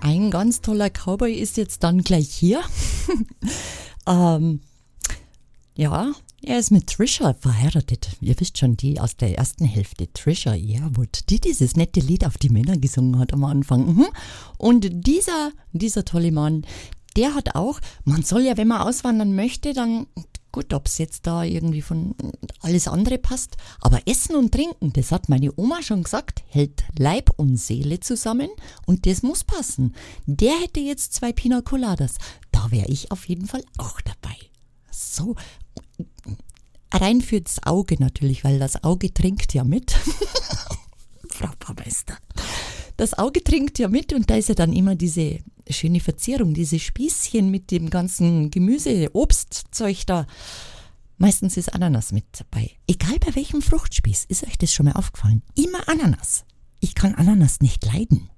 ein ganz toller Cowboy ist jetzt dann gleich hier. Ja, er ist mit Trisha verheiratet. Ihr wisst schon, die aus der ersten Hälfte, Trisha Yearwood, die dieses nette Lied auf die Männer gesungen hat am Anfang. Und dieser tolle Mann, der hat auch, man soll ja, wenn man auswandern möchte, dann, gut, ob es jetzt da irgendwie von alles andere passt, aber Essen und Trinken, das hat meine Oma schon gesagt, hält Leib und Seele zusammen und das muss passen. Der hätte jetzt 2 Pina Coladas, da wäre ich auf jeden Fall auch dabei. So, rein fürs Auge natürlich, weil das Auge trinkt ja mit. Frau Baumeister. Das Auge trinkt ja mit und da ist ja dann immer diese schöne Verzierung, diese Spießchen mit dem ganzen Gemüse, Obstzeug da. Meistens ist Ananas mit dabei. Egal bei welchem Fruchtspieß, ist euch das schon mal aufgefallen? Immer Ananas. Ich kann Ananas nicht leiden.